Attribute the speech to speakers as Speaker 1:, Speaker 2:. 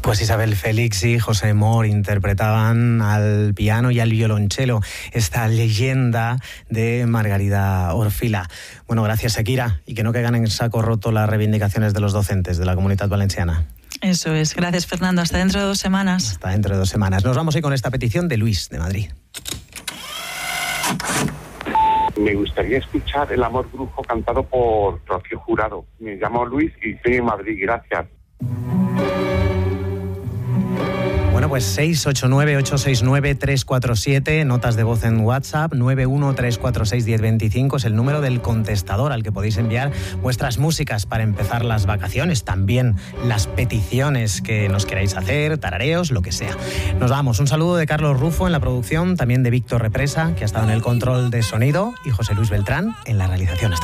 Speaker 1: Pues Isabel Félix y José Mor interpretaban al piano y al violonchelo esta leyenda de Margarida Orfila. Bueno, gracias, Shakira, y que no caigan en saco roto las reivindicaciones de los docentes de la Comunitat Valenciana.
Speaker 2: Eso es. Gracias, Fernando. Hasta dentro de 2 semanas.
Speaker 1: Hasta dentro de 2 semanas. Nos vamos hoy con esta petición de Luis, de Madrid.
Speaker 3: Me gustaría escuchar El Amor Brujo cantado por Rocío Jurado. Me llamo Luis y estoy en Madrid. Gracias.
Speaker 1: Bueno, pues 689-869-347, notas de voz en WhatsApp, 913461025 es el número del contestador al que podéis enviar vuestras músicas para empezar las vacaciones, también las peticiones que nos queráis hacer, tarareos, lo que sea. Nos vamos, un saludo de Carlos Rufo en la producción, también de Víctor Represa, que ha estado en el control de sonido, y José Luis Beltrán en la realización.